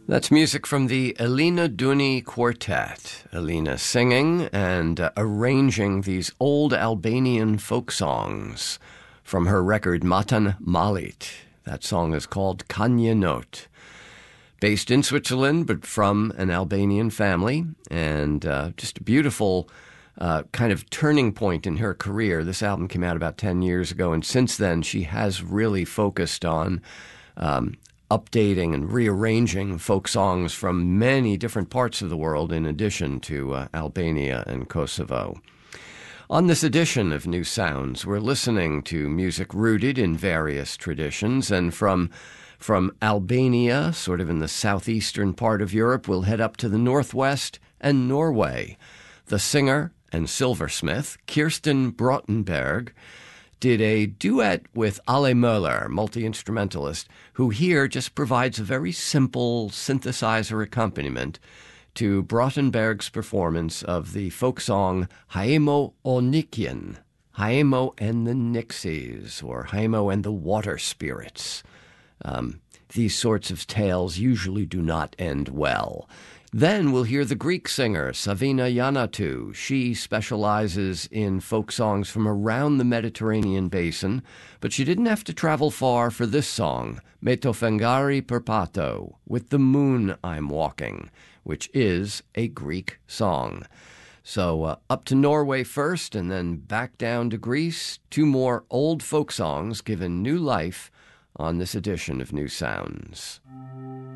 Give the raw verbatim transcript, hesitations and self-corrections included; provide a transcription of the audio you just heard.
That's music from the Elena Duni Quartet. Elena singing and uh, arranging these old Albanian folk songs from her record Matan Malit. That song is called Kanje Not. Based in Switzerland, but from an Albanian family, and uh, just a beautiful uh, kind of turning point in her career. This album came out about ten years ago, and since then she has really focused on um, updating and rearranging folk songs from many different parts of the world in addition to uh, Albania and Kosovo. On this edition of New Sounds, we're listening to music rooted in various traditions, and from from Albania, sort of in the southeastern part of Europe, we'll head up to the northwest and Norway. The singer and silversmith, Kirsten Brottenberg, did a duet with Ale Möller, multi-instrumentalist, who here just provides a very simple synthesizer accompaniment to Brottenberg's performance of the folk song Haemo o Nikjen, Haemo and the Nixies, or Haemo and the Water Spirits. Um, these sorts of tales usually do not end well. Then we'll hear the Greek singer, Savina Yanatou. She specializes in folk songs from around the Mediterranean basin, but she didn't have to travel far for this song, Me to fengari perpato, With the Moon I'm Walking, which is a Greek song. So uh, up to Norway first, and then back down to Greece. Two more old folk songs given new life on this edition of New Sounds.